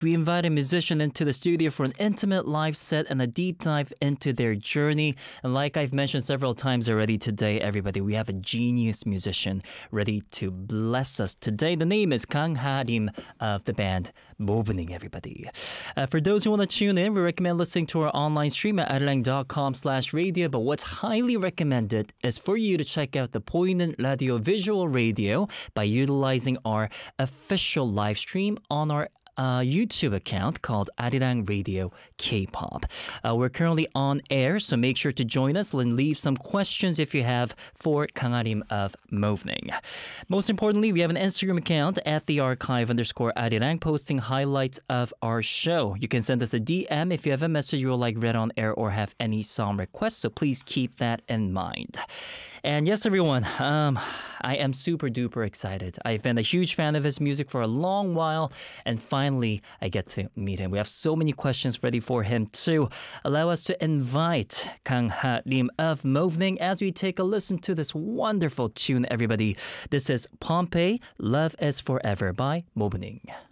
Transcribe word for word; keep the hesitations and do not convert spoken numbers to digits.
we invite a musician into the studio for an intimate live set and a deep dive into their journey. And like I've mentioned several times already today, everybody, we have a genius musician ready to bless us today. The name is Kang Ha-rim of the band Movening, everybody. Uh, for those who want to tune in, we recommend listening to our online stream at arirang.com slash radio. But what's highly recommended is for you to check out the Poinent Radio Visual Radio by utilizing our official live stream on our Uh, YouTube account called Arirang Radio K-pop. Uh, we're currently on air, so make sure to join us and leave some questions if you have for Kang Ha-rim of Movening. Most importantly, we have an Instagram account at the archive underscore Arirang posting highlights of our show. You can send us a D M if you have a message you would like read on air or have any song requests, so please keep that in mind. And yes, everyone, um, I am super duper excited. I've been a huge fan of his music for a long while, and finally I get to meet him. We have so many questions ready for him to allow us to invite Kang Ha-rim of Movening as we take a listen to this wonderful tune, everybody. This is Pompeii, Love is Forever by Movening.